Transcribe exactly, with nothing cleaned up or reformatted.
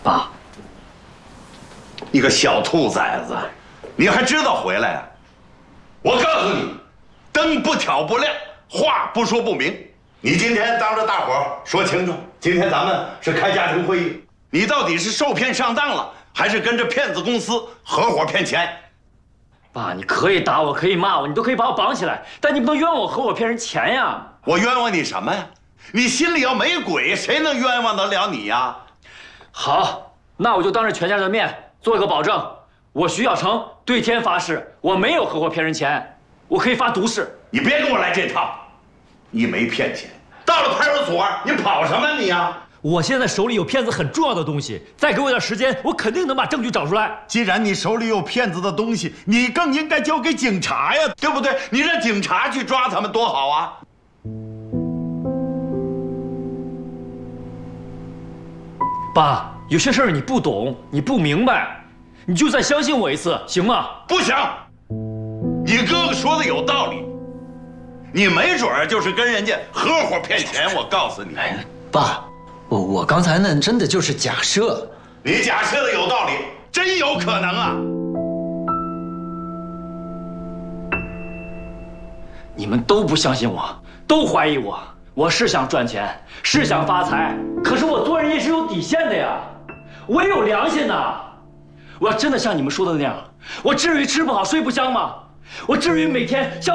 爸， 你个小兔崽子，你还知道回来啊？我告诉你，灯不挑不亮，话不说不明。你今天当着大伙儿说清楚，今天咱们是开家庭会议，你到底是受骗上当了，还是跟着骗子公司合伙骗钱？ 爸，你可以打我，可以骂我，你都可以把我绑起来，但你不能冤枉我合伙骗人钱呀！ 我冤枉你什么呀？你心里要没鬼，谁能冤枉得了你呀？ 好，那我就当着全家的面做一个保证，我徐小成对天发誓，我没有合伙骗人钱，我可以发毒誓。 你别跟我来这套，你没骗钱，到了派出所你跑什么你呀？ 我现在手里有骗子很重要的东西，再给我点时间，我肯定能把证据找出来。 既然你手里有骗子的东西，你更应该交给警察呀，对不对？你让警察去抓他们多好啊！ 爸，有些事儿你不懂，你不明白，你就再相信我一次，行吗？ 不行，你哥哥说的有道理，你没准儿就是跟人家合伙骗钱。我告诉你， 哎，爸。我我刚才那真的就是假设， 你假设的有道理，真有可能啊！ 你们都不相信我，都怀疑我。我是想赚钱，是想发财，可是我做人也是有底线的呀，我也有良心呐。我要真的像你们说的那样，我至于吃不好睡不香吗？我至于每天像